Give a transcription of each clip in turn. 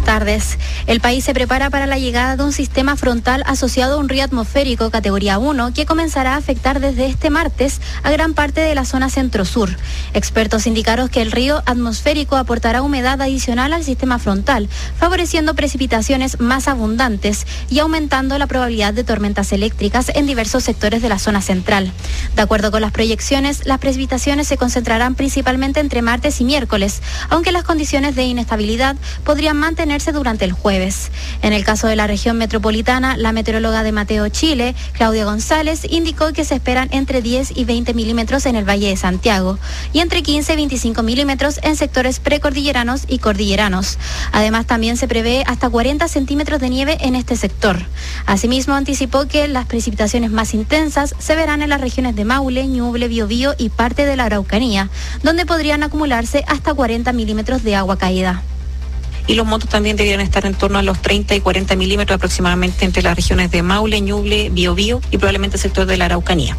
tardes. El país se prepara para la llegada de un sistema frontal asociado a un río atmosférico categoría 1 que comenzará a afectar desde este martes a gran parte de la zona centro-sur. Expertos indicaron que el río atmosférico aportará humedad adicional al sistema frontal, favoreciendo precipitaciones más abundantes y aumentando la probabilidad de tormentas eléctricas en diversos sectores de la zona central. De acuerdo con las proyecciones, las precipitaciones se concentrarán principalmente entre martes y miércoles, aunque las condiciones de inestabilidad podrían mantenerse durante el jueves. En el caso de la región metropolitana, la meteoróloga de Mateo Chile, Claudia González, indicó que se esperan entre 10 y 20 milímetros en el Valle de Santiago y entre 15 y 25 milímetros en sectores precordilleranos y cordilleranos. Además, también se prevé hasta 40 centímetros de nieve en este sector. Asimismo, anticipó que las precipitaciones más intensas se verán en las regiones de Maule, Ñuble, Biobío y parte de la Araucanía, donde podrían acumularse hasta 40 milímetros de agua caída. Y los montos también deberían estar en torno a los 30 y 40 milímetros aproximadamente entre las regiones de Maule, Ñuble, Biobío y probablemente el sector de la Araucanía.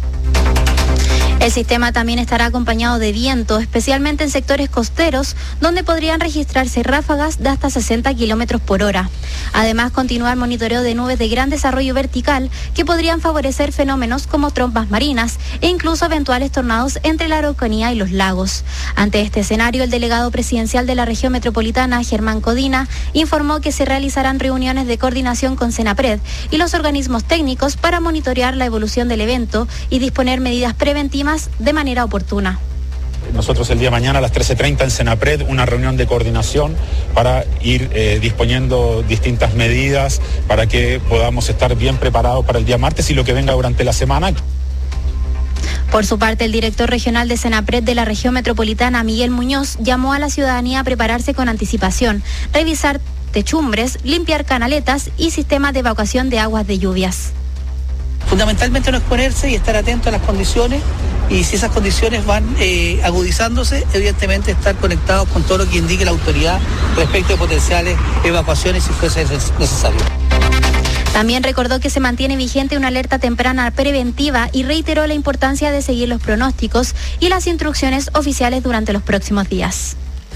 El sistema también estará acompañado de viento, especialmente en sectores costeros, donde podrían registrarse ráfagas de hasta 60 kilómetros por hora. Además, continúa el monitoreo de nubes de gran desarrollo vertical que podrían favorecer fenómenos como trompas marinas e incluso eventuales tornados entre la Araucanía y los lagos. Ante este escenario, el delegado presidencial de la región metropolitana, Germán Codina, informó que se realizarán reuniones de coordinación con Senapred y los organismos técnicos para monitorear la evolución del evento y disponer medidas preventivas de manera oportuna. Nosotros el día de mañana a las 13:30 en Senapred, una reunión de coordinación para ir disponiendo distintas medidas para que podamos estar bien preparados para el día martes y lo que venga durante la semana. Por su parte, el director regional de Senapred de la región metropolitana, Miguel Muñoz, llamó a la ciudadanía a prepararse con anticipación, revisar techumbres, limpiar canaletas y sistemas de evacuación de aguas de lluvias. Fundamentalmente no exponerse y estar atento a las condiciones, y si esas condiciones van agudizándose, evidentemente estar conectados con todo lo que indique la autoridad respecto de potenciales evacuaciones si fuese necesario. También recordó que se mantiene vigente una alerta temprana preventiva y reiteró la importancia de seguir los pronósticos y las instrucciones oficiales durante los próximos días.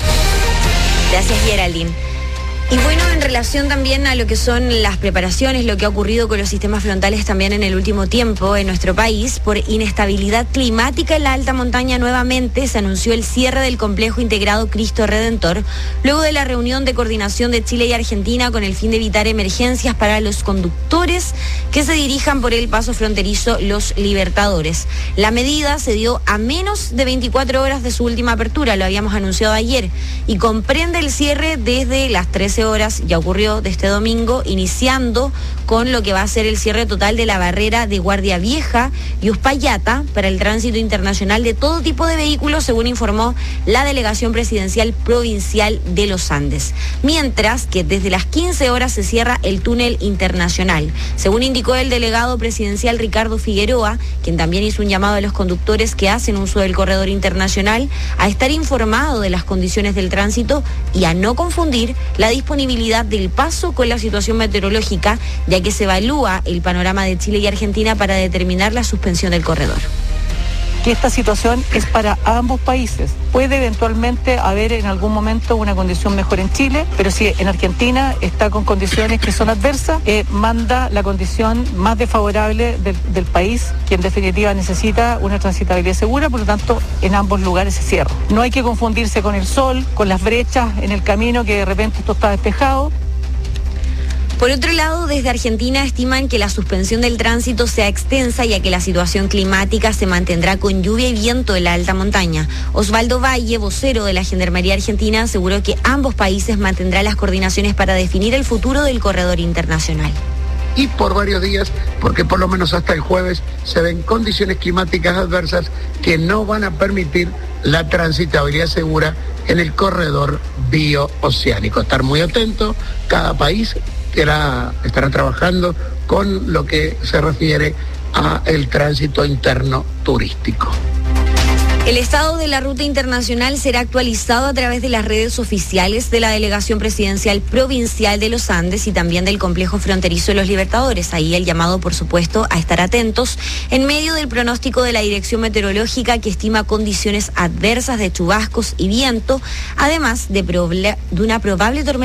Gracias, Geraldine. Y bueno, en relación también a lo que son las preparaciones, lo que ha ocurrido con los sistemas frontales también en el último tiempo en nuestro país, por inestabilidad climática en la alta montaña nuevamente se anunció el cierre del complejo integrado Cristo Redentor, luego de la reunión de coordinación de Chile y Argentina con el fin de evitar emergencias para los conductores que se dirijan por el paso fronterizo Los Libertadores. La medida se dio a menos de 24 horas de su última apertura, lo habíamos anunciado ayer, y comprende el cierre desde las 13 horas, ya ocurrió, de este domingo, iniciando con lo que va a ser el cierre total de la barrera de Guardia Vieja y Uspallata para el tránsito internacional de todo tipo de vehículos, según informó la Delegación Presidencial Provincial de los Andes. Mientras que desde las 15 horas se cierra el túnel internacional. Según indicó el delegado presidencial Ricardo Figueroa, quien también hizo un llamado a los conductores que hacen uso del corredor internacional a estar informado de las condiciones del tránsito y a no confundir la disponibilidad del paso con la situación meteorológica, ya que se evalúa el panorama de Chile y Argentina para determinar la suspensión del corredor. Que esta situación es para ambos países. Puede eventualmente haber en algún momento una condición mejor en Chile, pero si en Argentina está con condiciones que son adversas, manda la condición más desfavorable del país, que en definitiva necesita una transitabilidad segura, por lo tanto en ambos lugares se cierra. No hay que confundirse con el sol, con las brechas en el camino que de repente esto está despejado. Por otro lado, desde Argentina estiman que la suspensión del tránsito sea extensa, ya que la situación climática se mantendrá con lluvia y viento en la alta montaña. Osvaldo Valle, vocero de la Gendarmería Argentina, aseguró que ambos países mantendrán las coordinaciones para definir el futuro del corredor internacional. Y por varios días, porque por lo menos hasta el jueves se ven condiciones climáticas adversas que no van a permitir la transitabilidad segura en el corredor biooceánico. Estar muy atento, cada país estará trabajando con lo que se refiere a el tránsito interno turístico. El estado de la ruta internacional será actualizado a través de las redes oficiales de la Delegación Presidencial Provincial de los Andes y también del Complejo Fronterizo de Los Libertadores. Ahí el llamado, por supuesto, a estar atentos en medio del pronóstico de la Dirección Meteorológica, que estima condiciones adversas de chubascos y viento, además de una probable tormenta